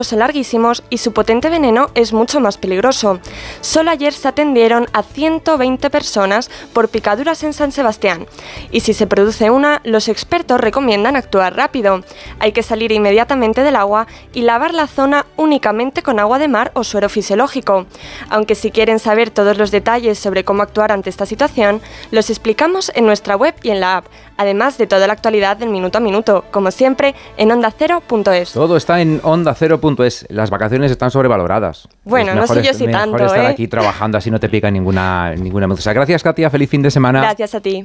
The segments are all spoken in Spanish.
son larguísimos y su potente veneno es mucho más peligroso. Solo ayer se atendieron a 120 personas por picaduras en San Sebastián. Y si se produce una, los expertos recomiendan actuar rápido. Hay que salir inmediatamente del agua y lavar la zona únicamente con agua de mar o suero fisiológico. Aunque si quieren saber todos los detalles sobre cómo actuar ante esta situación, los explicamos en nuestra web y en la app, además de toda la actualidad del minuto a minuto, como siempre en ondacero.es. Todo está en ondacero.es. Las vacaciones están sobrevaloradas. Bueno, no sé yo si tanto, mejor estar aquí trabajando, así no te pica ninguna medusa. Gracias, Katia. Feliz fin de semana. Gracias a ti.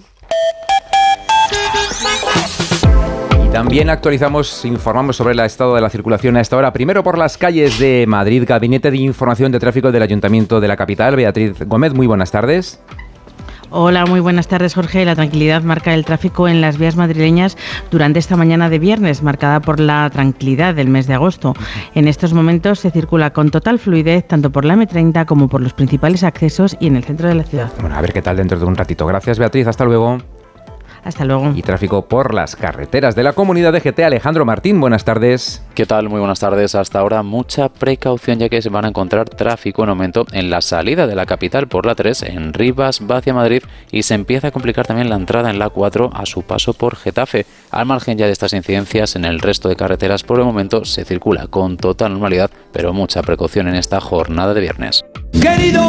Y también informamos sobre el estado de la circulación a esta hora. Primero por las calles de Madrid. Gabinete de Información de Tráfico del Ayuntamiento de la capital. Beatriz Gómez, muy buenas tardes. Hola, muy buenas tardes, Jorge. La tranquilidad marca el tráfico en las vías madrileñas durante esta mañana de viernes, marcada por la tranquilidad del mes de agosto. En estos momentos se circula con total fluidez tanto por la M30 como por los principales accesos y en el centro de la ciudad. Bueno, a ver qué tal dentro de un ratito. Gracias, Beatriz. Hasta luego. Hasta luego. Y tráfico por las carreteras de la Comunidad de GT. Alejandro Martín, buenas tardes. ¿Qué tal? Muy buenas tardes. Hasta ahora mucha precaución, ya que se van a encontrar tráfico en aumento en la salida de la capital por la 3 en Rivas, va hacia Madrid, y se empieza a complicar también la entrada en la 4 a su paso por Getafe. Al margen ya de estas incidencias, en el resto de carreteras por el momento se circula con total normalidad, pero mucha precaución en esta jornada de viernes.